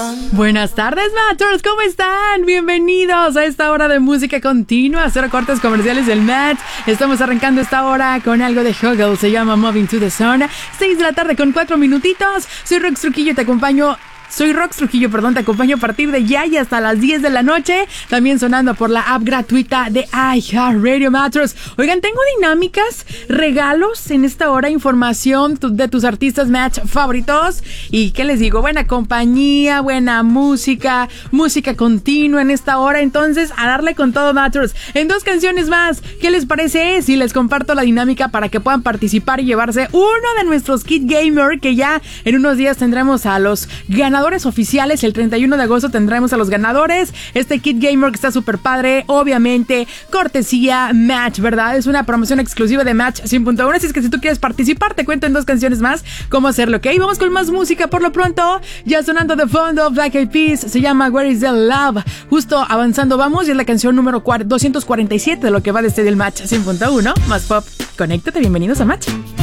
Buenas tardes, Matchers, ¿cómo están? Bienvenidos a esta hora de música continua, cero cortes comerciales del Match. Estamos arrancando esta hora con algo de Huggle, se llama Moving to the Sun. 6 de la tarde con 4 minutitos. Soy Rox Trujillo, te acompaño a partir de ya y hasta las 10 de la noche. También sonando por la app gratuita de iHeartRadio, Matchers. Oigan, tengo dinámicas, regalos en esta hora, información de tus artistas Match favoritos. Y ¿qué les digo? Buena compañía, buena música, música continua en esta hora. Entonces, a darle con todo, Matchers. En 2 canciones más, ¿qué les parece si les comparto la dinámica para que puedan participar y llevarse uno de nuestros Kit Gamer, que ya en unos días tendremos a los ganadores oficiales? El 31 de agosto tendremos a los ganadores. Este Kit Gamer que está súper padre, obviamente cortesía Match, ¿verdad? Es una promoción exclusiva de Match 100.1, así es que si tú quieres participar, te cuento en 2 canciones más cómo hacerlo, ¿ok? Vamos con más música por lo pronto, ya sonando de fondo Black Eyed Peas, se llama Where is the Love. Justo avanzando vamos, y es la canción número 247 de lo que va desde el Match 100.1, más pop. Conéctate, bienvenidos a Match.